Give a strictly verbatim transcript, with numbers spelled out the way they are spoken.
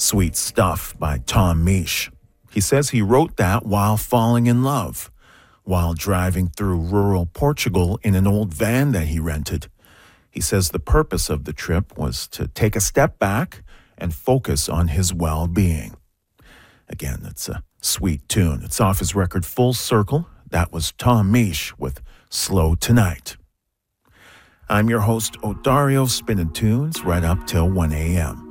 Sweet Stuff by Tom Misch. He says he wrote that while falling in love, while driving through rural Portugal in an old van that he rented. He says the purpose of the trip was to take a step back and focus on his well-being. Again, it's a sweet tune. It's off his record Full Circle. That was Tom Misch with Slow Tonight. I'm your host, Odario, spinning tunes right up till one a.m.